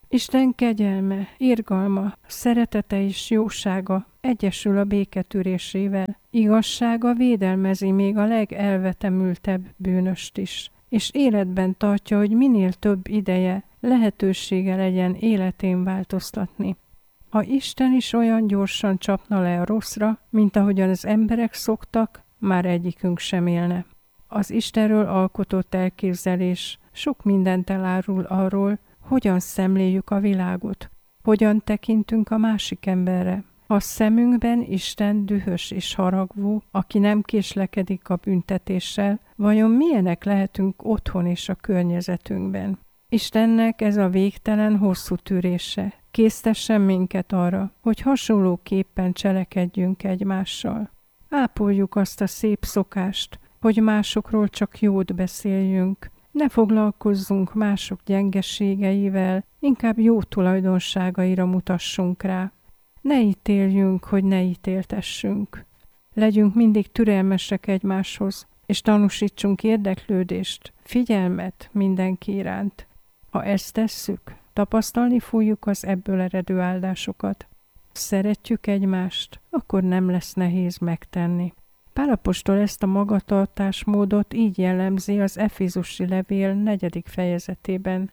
Isten kegyelme, irgalma, szeretete és jósága egyesül a béketűrésével. Igazsága védelmezi még a legelvetemültebb bűnöst is, és életben tartja, hogy minél több ideje, lehetősége legyen életén változtatni. Ha Isten is olyan gyorsan csapna le a rosszra, mint ahogyan az emberek szoktak, már egyikünk sem élne. Az Istenről alkotott elképzelés sok mindent elárul arról, hogyan szemléljük a világot, hogyan tekintünk a másik emberre. A szemünkben Isten dühös és haragvó, aki nem késlekedik a büntetéssel, vajon milyenek lehetünk otthon és a környezetünkben? Istennek ez a végtelen hosszú tűrése késztessen minket arra, hogy hasonlóképpen cselekedjünk egymással. Ápoljuk azt a szép szokást, hogy másokról csak jót beszéljünk. Ne foglalkozzunk mások gyengeségeivel, inkább jó tulajdonságaira mutassunk rá. Ne ítéljünk, hogy ne ítéltessünk. Legyünk mindig türelmesek egymáshoz, és tanúsítsunk érdeklődést, figyelmet mindenki iránt. Ha ezt tesszük, tapasztalni fogjuk az ebből eredő áldásokat. Szeretjük egymást, akkor nem lesz nehéz megtenni. Pál apostol ezt a magatartásmódot így jellemzi az Efézusi levél 4. fejezetében.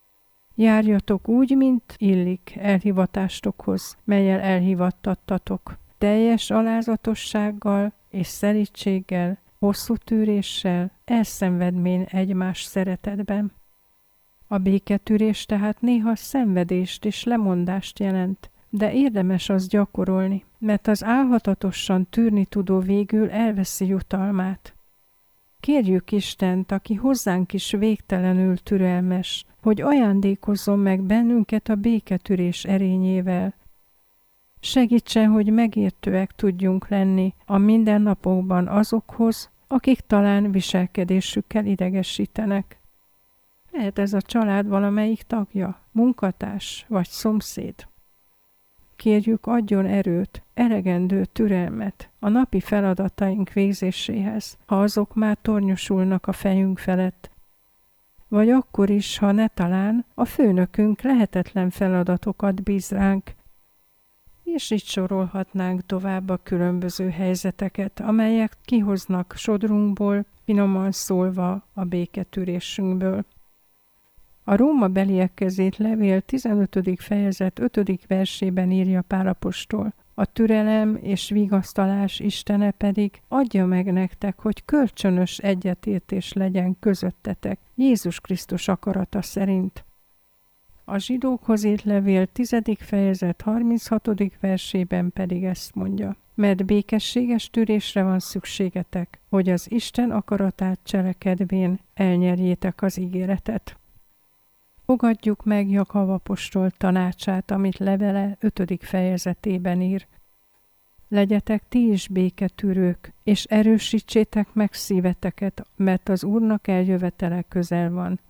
Járjatok úgy, mint illik elhivatástokhoz, mellyel elhivattattatok. Teljes alázatossággal és szelídséggel, hosszú tűréssel, elszenvedvén egymás szeretetben. A béketűrés tehát néha szenvedést és lemondást jelent, de érdemes azt gyakorolni, mert az álhatatosan tűrni tudó végül elveszi jutalmát. Kérjük Istent, aki hozzánk is végtelenül türelmes, hogy ajándékozzon meg bennünket a béketűrés erényével. Segítsen, hogy megértőek tudjunk lenni a mindennapokban azokhoz, akik talán viselkedésükkel idegesítenek. Lehet ez a család valamelyik tagja, munkatárs vagy szomszéd. Kérjük, adjon erőt, elegendő türelmet a napi feladataink végzéséhez, ha azok már tornyosulnak a fejünk felett, vagy akkor is, ha netalán a főnökünk lehetetlen feladatokat bíz ránk, és így sorolhatnánk tovább a különböző helyzeteket, amelyek kihoznak sodrunkból, finoman szólva a béketűrésünkből. A Rómabeliekhez írt levél 15. fejezet 5. versében írja Pál apostol: a türelem és vigasztalás Istene pedig adja meg nektek, hogy kölcsönös egyetértés legyen közöttetek, Jézus Krisztus akarata szerint. A zsidókhoz írt levél 10. fejezet 36. versében pedig ezt mondja: mert békességes tűrésre van szükségetek, hogy az Isten akaratát cselekedvén elnyerjétek az ígéretet. Fogadjuk meg Jakab apostol tanácsát, amit levele 5. fejezetében ír. Legyetek ti is béketűrők, és erősítsétek meg szíveteket, mert az Úrnak eljövetele közel van.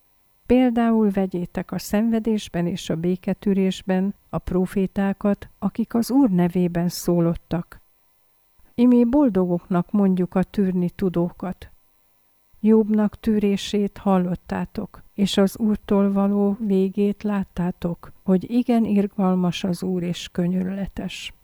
Például vegyétek a szenvedésben és a béketűrésben a prófétákat, akik az Úr nevében szólottak. Imi boldogoknak mondjuk a tűrni tudókat. Jobbnak tűrését hallottátok, és az Úrtól való végét láttátok, hogy igen irgalmas az Úr és könyörületes.